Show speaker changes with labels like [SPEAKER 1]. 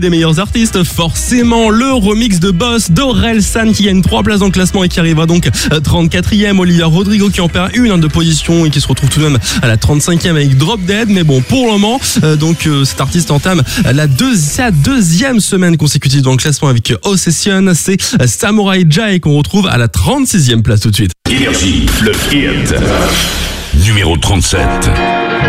[SPEAKER 1] Des meilleurs artistes, forcément le remix de Boss d'Orelsan qui gagne 3 places dans le classement et qui arrivera donc 34e. Olivia Rodrigo qui en perd une de position et qui se retrouve tout de même à la 35e avec Drop Dead. Mais bon, pour le moment, cet artiste entame sa deuxième semaine consécutive dans le classement avec Obsession. C'est Samurai Jai qu'on retrouve à la 36e place tout de suite.
[SPEAKER 2] Énergie, le hit numéro 37.